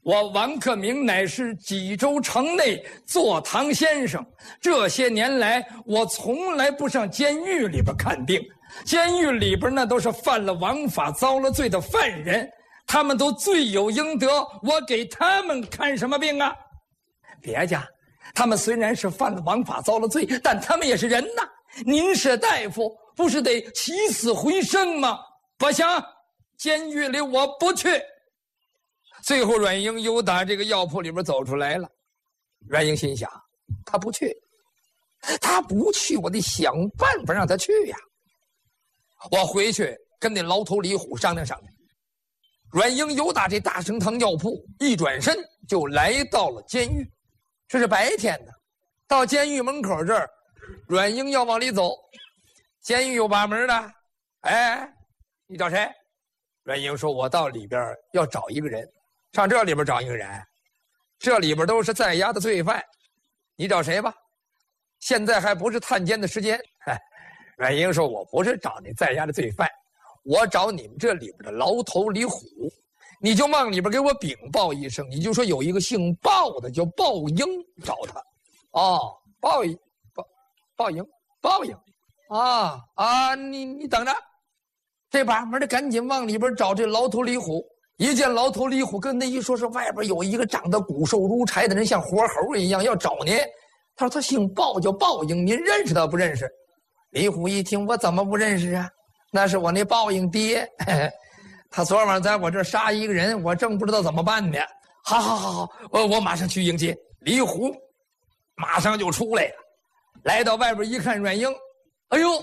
我王克明乃是济州城内坐堂先生，这些年来我从来不上监狱里边看病。监狱里边那都是犯了王法、遭了罪的犯人，他们都罪有应得，我给他们看什么病啊？别家，他们虽然是犯了王法、遭了罪，但他们也是人呐。您是大夫，不是得起死回生吗？不行，监狱里我不去。最后，阮英又打这个药铺里边走出来了。阮英心想，他不去，我得想办法让他去呀。我回去跟那牢头李虎商量商量。阮英又打这大升堂药铺，一转身就来到了监狱。这是白天的，到监狱门口这儿，阮英要往里走。监狱有把门的，哎，你找谁？阮英说：“我到里边要找一个人。”上这里边找一个人，这里边都是在押的罪犯，你找谁吧？现在还不是探监的时间。阮英说：“我不是找那在押的罪犯，我找你们这里边的牢头李虎。你就往里边给我禀报一声，你就说有一个姓鲍的叫鲍英，找他。哦，鲍英啊！你等着，这把门的赶紧往里边找这牢头李虎。”一见牢头李虎跟他一说，是外边有一个长得骨瘦如柴的人，像活猴一样要找您。他说他姓鲍，叫鲍英，您认识他不认识？李虎一听，我怎么不认识啊？那是我那鲍英爹，他昨晚在我这儿杀一个人，我正不知道怎么办呢。好，我马上去迎接。李虎马上就出来了，来到外边一看阮英，哎呦，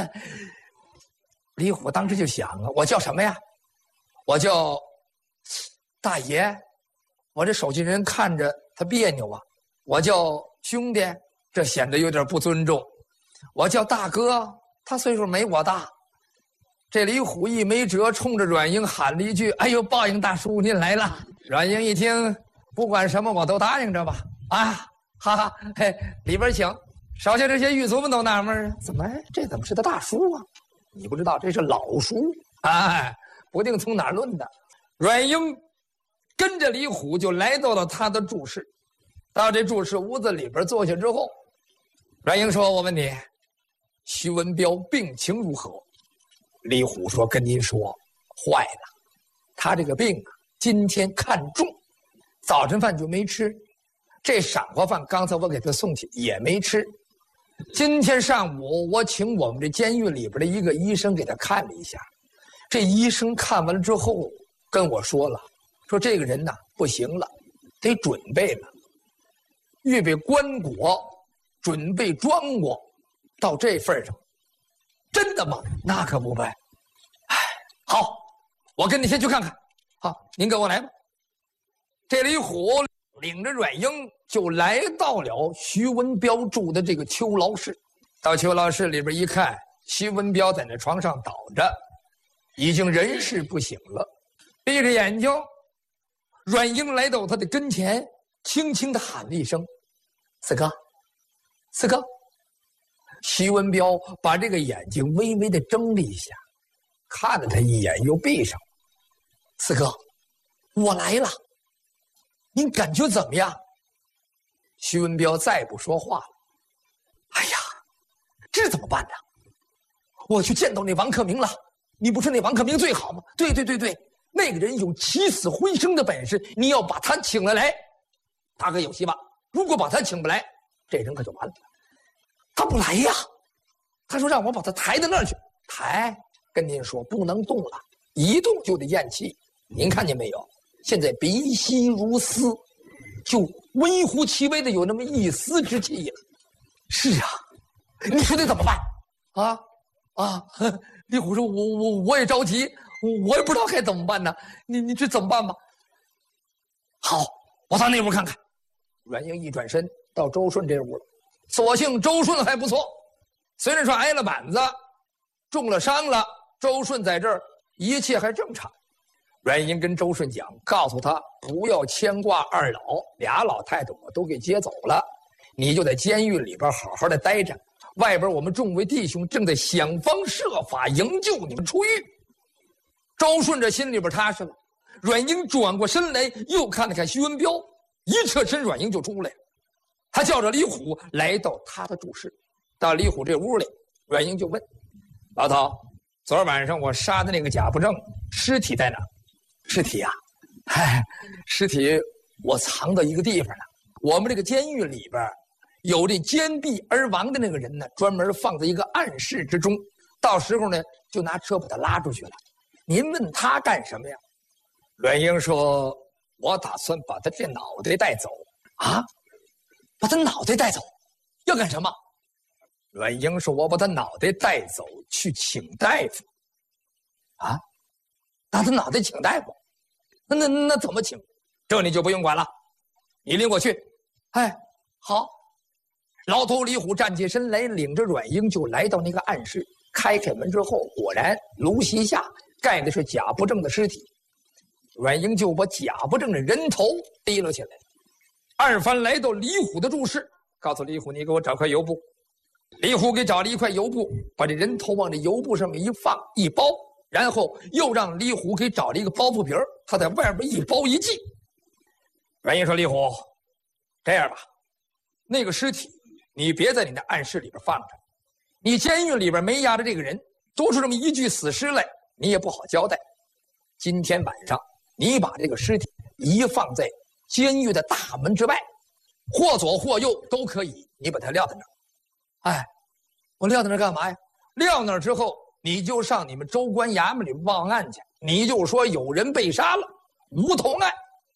李虎当时就想啊，我叫什么呀？我叫大爷，我这手下人看着他别扭啊。我叫兄弟，这显得有点不尊重。我叫大哥，他岁数没我大。这李虎一没辙，冲着阮英喊了一句：“哎呦，鲍英大叔您来了！”阮英一听，不管什么我都答应着吧。啊，哈哈，嘿，里边请。手下这些狱卒们都纳闷，怎么是他大叔啊？你不知道这是老叔，哎，不定从哪儿论的。阮英跟着李虎就来到了他的住室，到这住室屋子里边坐下之后，阮英说：“我问你，徐文彪病情如何？”李虎说：“跟您说，坏了，他这个病啊，今天看重，早晨饭就没吃，这晌午饭刚才我给他送去也没吃。今天上午我请我们这监狱里边的一个医生给他看了一下，这医生看完了之后跟我说了，说这个人呐不行了，得准备了，预备棺椁，准备装椁，到这份上。”真的吗？那可不呗。哎，好，我跟你先去看看。好，您跟我来吧。这李虎领着阮英就来到了徐文彪住的这个囚牢室。到囚牢室里边一看，徐文彪在那床上倒着，已经人事不省了，闭着眼睛。阮英来到他的跟前，轻轻地喊了一声：“四哥，四哥。”徐文彪把这个眼睛微微的睁了一下，看了他一眼，又闭上。“四哥，我来了，您感觉怎么样？”徐文彪再不说话了。“哎呀，这怎么办呢？我去见到那王克明了。你不是那王克明最好吗？对，那个人有起死回生的本事，你要把他请了来，他可有希望。如果把他请不来，这人可就完了。他不来呀，他说让我把他抬到那儿去。抬，跟您说不能动了，一动就得咽气。您看见没有？现在鼻息如丝，就微乎其微的有那么一丝之气了。是啊，你说得怎么办？李虎说：“我也着急，我也不知道该怎么办呢。你这怎么办吧？”好，我到那屋看看。阮英一转身到周顺这屋了。所幸周顺还不错，虽然说挨了板子，中了伤了，周顺在这儿一切还正常。阮英跟周顺讲，告诉他不要牵挂二老，俩老太太我都给接走了，你就在监狱里边好好的待着，外边我们众位弟兄正在想方设法营救你们出狱。周顺这心里边踏实了， 阮英转过身来，又看了看徐文彪，一侧身阮英就出来了。他叫着李虎来到他的住室，到李虎这屋里，阮英就问：“老头，昨晚上我杀的那个贾不正尸体在哪？”“尸体啊，尸体我藏到一个地方了。我们这个监狱里边有这奸毙而亡的那个人呢，专门放在一个暗室之中。到时候呢，就拿车把他拉出去了。您问他干什么呀？”阮英说：“我打算把他这脑袋带走。”“啊，把他脑袋带走，要干什么？”阮英说：“我把他脑袋带走去请大夫。”“啊，拿他脑袋请大夫？那怎么请？这你就不用管了，你领我去。”“哎，好。”老头李虎站起身来，领着阮英就来到那个暗室。开门之后，果然炉席下盖的是贾不正的尸体。阮英就把贾不正的人头提了起来。二番来到李虎的住室，告诉李虎：“你给我找块油布。”李虎给找了一块油布，把这人头往这油布上面一放一包，然后又让李虎给找了一个包袱皮儿，他在外边一包一系。阮英说：“李虎，这样吧，那个尸体你别在你的暗室里边放着，你监狱里边没压着这个人，多出这么一具死尸来，你也不好交代。今天晚上你把这个尸体移放在监狱的大门之外，或左或右都可以，你把它撂在那儿。哎，我撂在那儿干嘛呀？撂那儿之后，你就上你们州官衙门里报案去，你就说有人被杀了，无头案。”“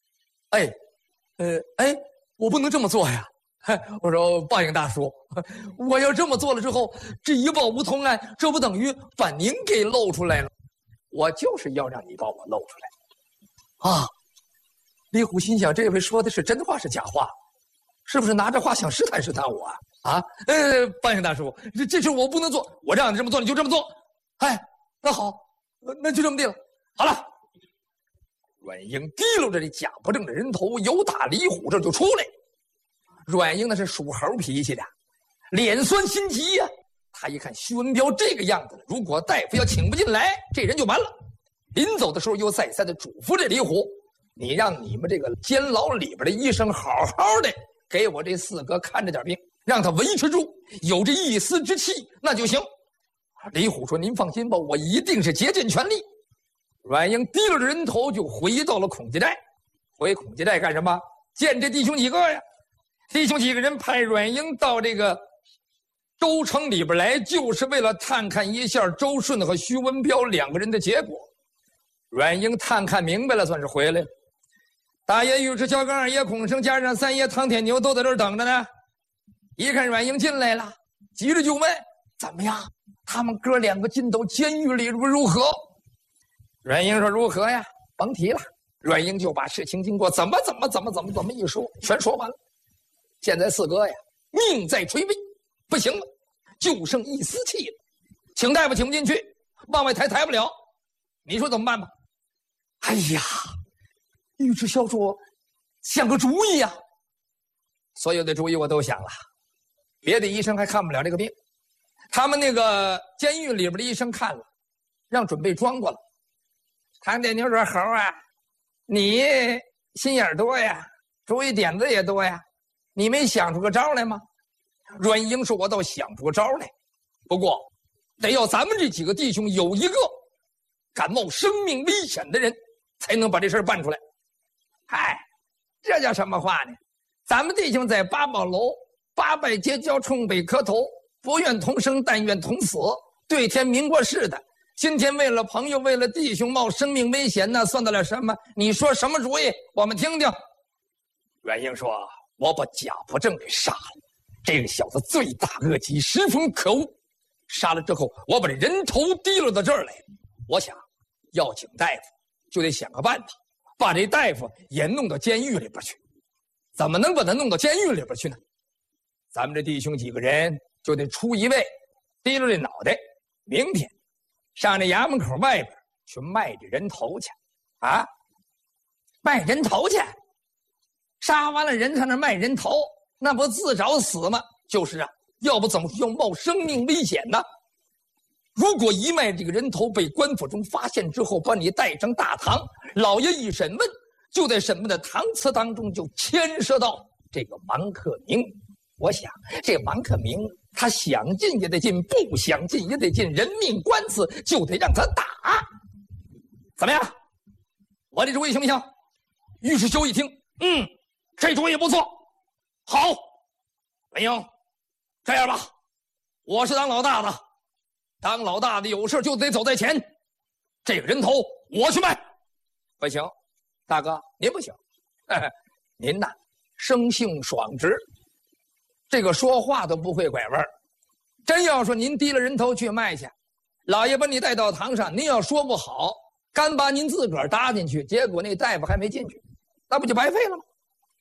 我不能这么做呀。”“我说报应大叔，我要这么做了之后，这一报无头案，这不等于把您给露出来了？我就是要让你把我露出来。”啊，李虎心想，这位说的是真话是假话？是不是拿着话想试探试探我啊？报应大叔，这事我不能做，我让你这么做你就这么做。哎，那好，那就这么定了。好了。阮英提溜着这贾不正的人头，由打李虎这就出来。阮英那是属猴脾气的，脸酸心急呀。他一看徐文彪这个样子了，如果大夫要请不进来，这人就完了。临走的时候又再三的嘱咐这李虎：“你让你们这个监牢里边的医生好好的给我这四哥看着点病，让他维持住，有这一丝之气那就行。”李虎说：“您放心吧，我一定是竭尽全力。”阮英提溜着人头就回到了孔家寨。回孔家寨干什么？见这弟兄几个呀。弟兄几个人派阮英到这个州城里边来，就是为了探看一下周顺和徐文彪两个人的结果。阮英探看明白了，算是回来了。大爷尉迟小刚、二爷孔生加上三爷唐铁牛都在这儿等着呢。一看阮英进来了，急着就问：“怎么样？他们哥两个进到监狱里如何？”阮英说：“如何呀？甭提了。”阮英就把事情经过怎么一说，全说完了。现在四哥呀，命在垂危，不行了，就剩一丝气了。请大夫请不进去，往外抬不了，你说怎么办吧？哎呀，尉迟萧说想个主意呀。所有的主意我都想了，别的医生还看不了这个病，他们那个监狱里边的医生看了，让准备装过了。唐铁牛说：“猴啊，你心眼多呀，主意点子也多呀，你没想出个招来吗？”阮英说：“我倒想出个招来，不过得要咱们这几个弟兄有一个敢冒生命危险的人，才能把这事办出来。”嗨，这叫什么话呢？咱们弟兄在八宝楼八拜结交，冲北磕头，不愿同生，但愿同死，对天明过誓的。今天为了朋友，为了弟兄冒生命危险，那算得了什么？你说什么主意？我们听听。阮英说：“我把贾不正给杀了，这个小子罪大恶极，十分可恶。杀了之后，我把这人头提溜到这儿来。我想要请大夫，就得想个办法，把这大夫也弄到监狱里边去。怎么能把他弄到监狱里边去呢？咱们这弟兄几个人就得出一位，提溜这脑袋，明天上这衙门口外边去卖这人头去。啊，卖人头去？杀完了人上那卖人头，那不自找死吗？就是啊，要不怎么要冒生命危险呢？ 如果一脉这个人头被官府中发现之后，把你带上大堂，老爷一审问，就在审问的堂词当中就牵涉到这个王克明。我想这王克明他想进也得进，不想进也得进，人命官司就得让他打。怎么样？我这主意行不行？尉迟修一听，这主意不错。好，文英，这样吧，我是当老大的，当老大的有事就得走在前，这个人头我去卖。不行，大哥您不行，您呐生性爽直，这个说话都不会拐弯。真要说您提了人头去卖去，老爷把你带到堂上，您要说不好，干把您自个儿搭进去，结果那大夫还没进去，那不就白费了吗？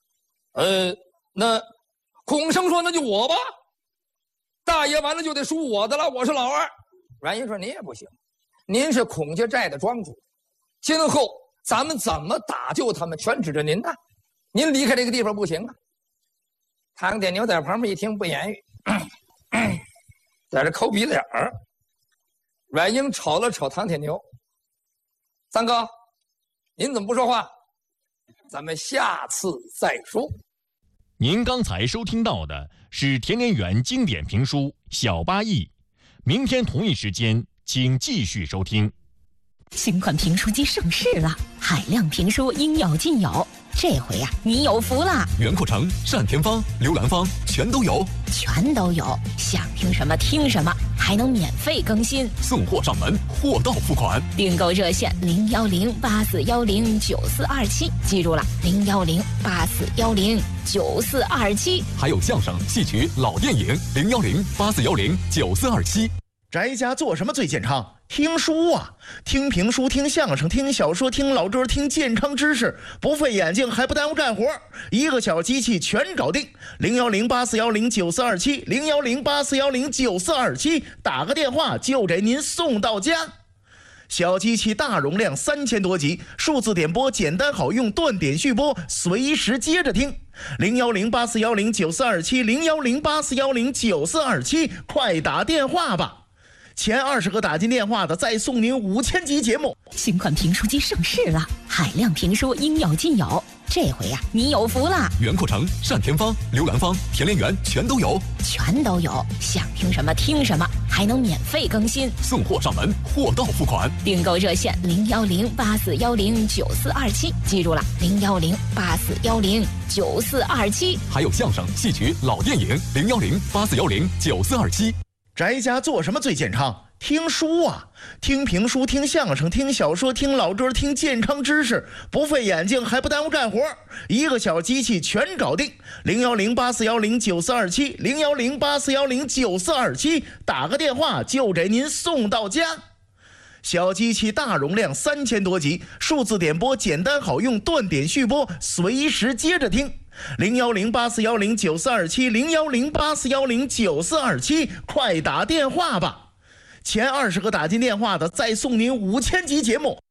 那孔生说那就我吧，大爷完了就得属我的了，我是老二。阮英说您也不行，您是孔家寨的庄主，今后咱们怎么打救他们全指着您呢，您离开这个地方不行啊。唐典牛在旁边一听不言语，在这抠鼻子眼儿。阮英瞅了瞅唐典牛，三哥您怎么不说话？咱们下次再说。 您刚才收听到的是田连元经典评书《小八义》，明天同一时间请继续收听。 新款评书机上市了，海量评书应有尽有，这回呀，你有福了！ 袁阔成、单田芳、刘兰芳全都有， 全都有，想听什么听什么，还能免费更新， 送货上门，货到付款。 订购热线01084109427，记住了，01084109427。 还有相声、戏曲、老电影01084109427。 宅家做什么最健康？听书啊，听评书，听相声，听小说，听老歌，听健康知识，不费眼睛还不耽误干活，一个小机器全搞定。01084109427 01084109427，打个电话就给您送到家。小机器大容量3000多集，数字点播简单好用，断点续播，随时接着听。01084109427 01084109427，快打电话吧。前20个打进电话的再送您5000集节目。 新款评书机上市了，海量评书应有尽有，这回呀，你有福了！ 袁阔成、单田芳、刘兰芳、田连元全都有， 全都有，想听什么听什么，还能免费更新， 送货上门，货到付款。 订购热线01084109427，记住了，01084109427。 还有相声、戏曲、老电影01084109427。 宅家做什么最健康？听书啊，听评书，听相声，听小说，听老歌，听健康知识，不费眼睛还不耽误干活，一个小机器全搞定。01084109427 01084109427，打个电话就给您送到家。小机器大容量3000多集，数字点播简单好用，断点续播，随时接着听。01084109427 01084109427，快打电话吧。前20个打进电话的再送您5000集节目。